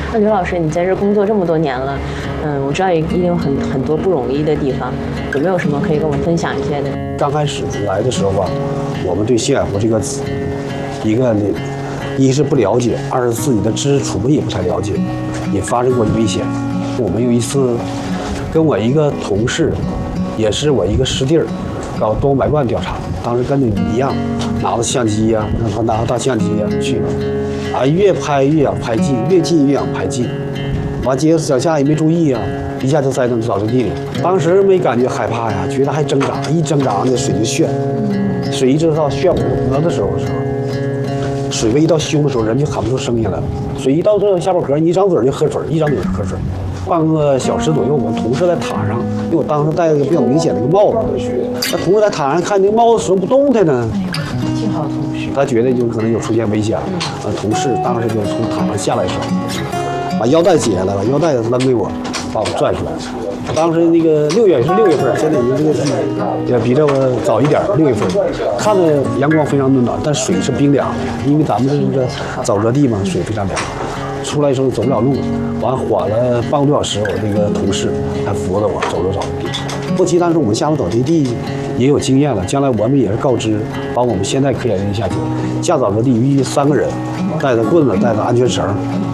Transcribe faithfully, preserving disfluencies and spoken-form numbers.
那刘老师，你在这工作这么多年了，嗯，我知道一定有很很多不容易的地方，有没有什么可以跟我们分享一些的？ 刚开始来的时候啊，我们对西海湖这个一个一是不了解，二是自己的知识储备也不太了解，也发生过危险。我们有一次跟我一个同事，也是我一个师弟儿，搞东百万调查，当时跟你一样，拿着相机呀、啊，他拿着大相机呀、啊、去，啊越拍越想拍近，越近越想拍近，完接着脚下也没注意啊，一下就栽到沼泽地里。当时没感觉害怕呀，觉得还挣扎，一挣扎那水就旋，水一直到旋我脖的时候的时候。水位一到胸的时候，人就喊不出声音来了。水一到这下巴颏，你一张嘴就喝水，一张嘴就喝水。半个小时左右，我同事在塔上，因为我当时戴了一个比较明显的一个帽子，那同事在塔上看那个帽子使不动弹呢， 幸好同事， 他觉得就可能有出现危险了。呃，同事当时就从塔上下来的时候，把腰带解下来，把腰带扔给我，把我拽出来。当时那个六月是六月份，现在已经这个也比这个早一点，六月份，看着阳光非常温暖，但水是冰凉的，因为咱们这个沼泽地嘛，水非常凉。出来的时候走不了路，完缓了半个多小时，我那个同事还扶着我走了沼泽地。不期但是我们下了沼泽地也有经验了，将来我们也是告知，把我们现在科研人员下去下沼泽地，预计三个人，带着棍子，带着安全绳，